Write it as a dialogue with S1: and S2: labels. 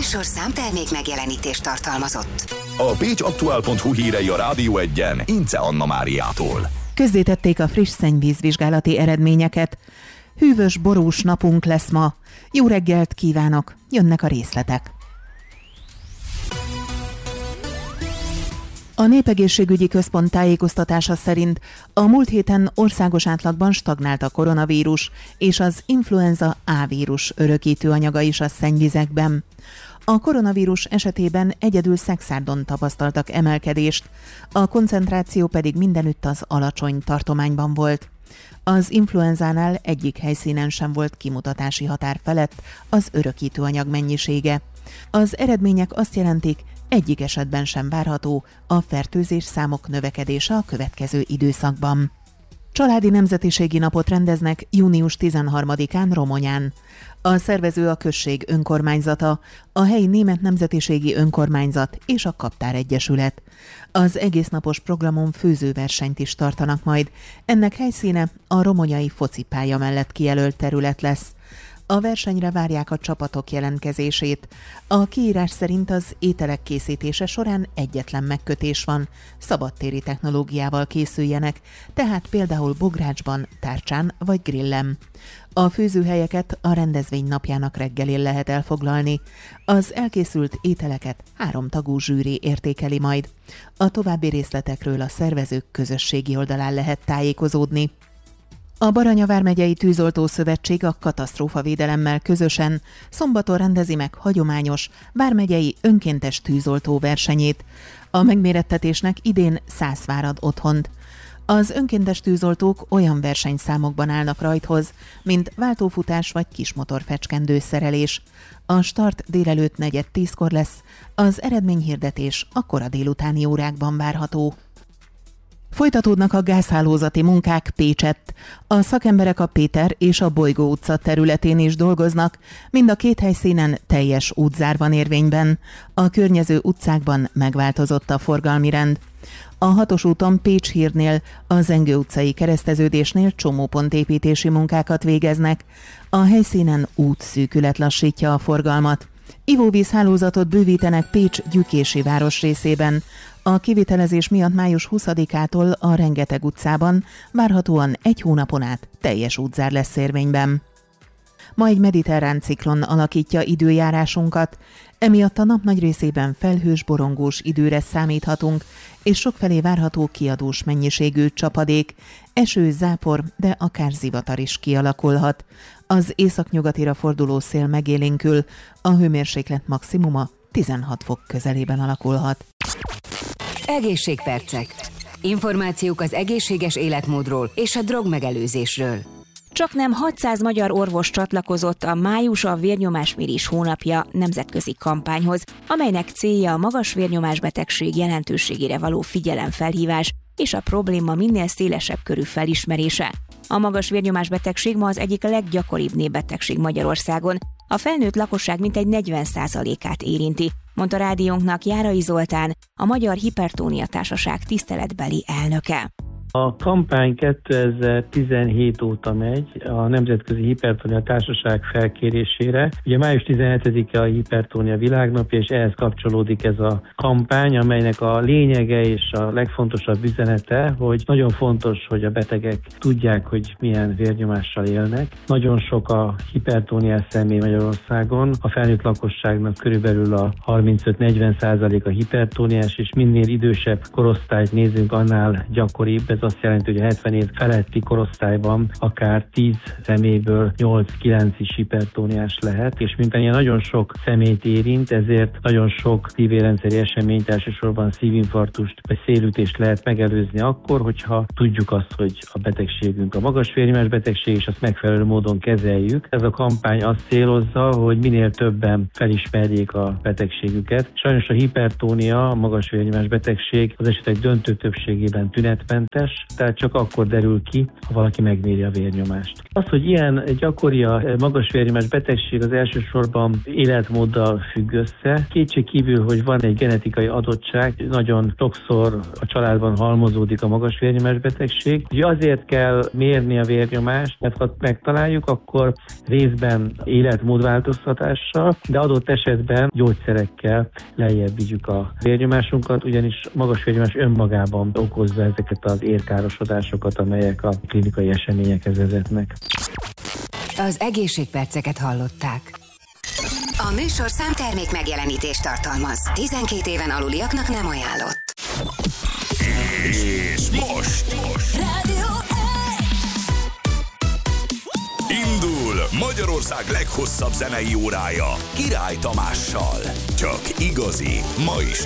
S1: műsorszám termék megjelenítést tartalmazott.
S2: A pécsaktuál.hu hírei a Rádió 1-en Ince Anna Máriától.
S3: Közzétették a friss szennyvízvizsgálati eredményeket. Hűvös, borús napunk lesz ma. Jó reggelt kívánok, jönnek a részletek. A Népegészségügyi Központ tájékoztatása szerint a múlt héten országos átlagban stagnált a koronavírus és az influenza A vírus örökítő anyaga is a szennyvizekben. A koronavírus esetében egyedül Szexárdon tapasztaltak emelkedést, a koncentráció pedig mindenütt az alacsony tartományban volt. Az influenzánál egyik helyszínen sem volt kimutatási határ felett az örökítőanyag mennyisége. Az eredmények azt jelentik, egyik esetben sem várható a fertőzés számok növekedése a következő időszakban. Családi Nemzetiségi Napot rendeznek június 13-án Romonyán. A szervező a község önkormányzata, a helyi német nemzetiségi önkormányzat és a Kaptár Egyesület. Az egésznapos programon főzőversenyt is tartanak majd. Ennek helyszíne a romonyai focipálya mellett kijelölt terület lesz. A versenyre várják a csapatok jelentkezését. A kiírás szerint az ételek készítése során egyetlen megkötés van, szabadtéri technológiával készüljenek, tehát például bográcsban, tárcsán vagy grillen. A főzőhelyeket a rendezvény napjának reggelén lehet elfoglalni. Az elkészült ételeket 3 tagú zsűri értékeli majd. A további részletekről a szervezők közösségi oldalán lehet tájékozódni. A Baranya vármegyei Tűzoltó Szövetség a katasztrófavédelemmel közösen szombaton rendezi meg hagyományos vármegyei önkéntes tűzoltó versenyét. A megmérettetésnek idén 100 vár ad otthont. Az önkéntes tűzoltók olyan versenyszámokban állnak rajthoz, mint váltófutás vagy kismotorfecskendő szerelés. A start délelőtt 9:10-kor lesz, az eredményhirdetés a kora délutáni órákban várható. Folytatódnak a gázhálózati munkák Pécsett. A szakemberek a Péter és a Bolygó utca területén is dolgoznak, mind a két helyszínen teljes útzár van érvényben. A környező utcákban megváltozott a forgalmi rend. A 6-os úton Pécs-Hírnél, a Zengő utcai kereszteződésnél csomópontépítési munkákat végeznek. A helyszínen útszűkület lassítja a forgalmat. Ivóvízhálózatot bővítenek Pécs Gyükési városrészében. A kivitelezés miatt május 20-ától a Rengeteg utcában várhatóan 1 hónapon át teljes útzár lesz érvényben. Ma egy mediterrán ciklon alakítja időjárásunkat, emiatt a nap nagy részében felhős, borongós időre számíthatunk, és sokfelé várható kiadós mennyiségű csapadék, eső, zápor, de akár zivatar is kialakulhat. Az északnyugatira forduló szél megélénkül, a hőmérséklet maximuma 16 fok közelében alakulhat.
S1: Egészségpercek. Információk az egészséges életmódról és a drogmegelőzésről.
S4: Csaknem 600 magyar orvos csatlakozott a Május a vérnyomásmérés hónapja nemzetközi kampányhoz, amelynek célja a magas vérnyomásbetegség jelentőségére való figyelemfelhívás és a probléma minél szélesebb körű felismerése. A magas vérnyomásbetegség ma az egyik leggyakoribb népbetegség Magyarországon. A felnőtt lakosság mintegy 40%-át érinti, mondta rádiónknak Járai Zoltán, a Magyar Hipertónia Társaság tiszteletbeli elnöke.
S5: A kampány 2017 óta megy a Nemzetközi Hipertónia Társaság felkérésére. Ugye május 17-e a Hipertónia világnapja, és ehhez kapcsolódik ez a kampány, amelynek a lényege és a legfontosabb üzenete, hogy nagyon fontos, hogy a betegek tudják, hogy milyen vérnyomással élnek. Nagyon sok a hipertóniás személy Magyarországon. A felnőtt lakosságnak körülbelül a 35-40% a hipertóniás, és minél idősebb korosztályt nézünk, annál gyakoribb. Ez azt jelenti, hogy a 70 év feletti korosztályban akár 10 személyből 8-9 is hipertóniás lehet, és miután ilyen nagyon sok személyt érint, ezért nagyon sok szívérendszeri eseményt, elsősorban szívinfarktust vagy szélütést lehet megelőzni akkor, hogyha tudjuk azt, hogy a betegségünk a magas vérnyomás betegség, és azt megfelelő módon kezeljük. Ez a kampány azt célozza, hogy minél többen felismerjék a betegségüket. Sajnos a hipertónia, a magas vérnyomás betegség az esetek döntő többségében tünetmentes, magas, tehát csak akkor derül ki, ha valaki megméri a vérnyomást. Az, hogy ilyen gyakori a magas vérnyomás betegség, az elsősorban életmóddal függ össze. Kétségkívül, hogy van egy genetikai adottság, nagyon sokszor a családban halmozódik a magas vérnyomás betegség. Ugye azért kell mérni a vérnyomást, mert ha megtaláljuk, akkor részben életmódváltoztatással, de adott esetben gyógyszerekkel lejjebb vigyük a vérnyomásunkat, ugyanis magas vérnyomás önmagában okozza ezeket az érkárosodásokat, amelyek a klinikai eseményekhez vezetnek.
S1: Az egészségperceket hallották.
S6: A műsorszám termék megjelenítést tartalmaz. 12 éven aluliaknak nem ajánlott.
S2: És most
S6: Rádió
S2: indul Magyarország leghosszabb zenei órája Király Tamással. Csak igazi, ma is